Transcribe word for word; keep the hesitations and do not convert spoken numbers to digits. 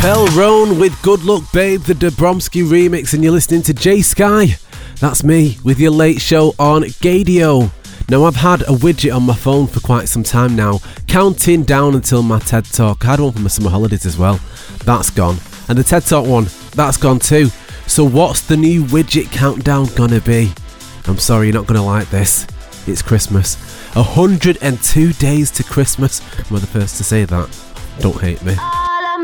Pell Roan with Good Luck Babe, the Dabrowski remix, and you're listening to J Sky. That's me with your late show on Gadio. Now, I've had a widget on my phone for quite some time now, counting down until my TED Talk. I had one for my summer holidays as well. That's gone. And the TED Talk one, that's gone too. So what's the new widget countdown gonna be? I'm sorry, you're not gonna like this. It's Christmas. one hundred two days to Christmas. Am I the first to say that? Don't hate me.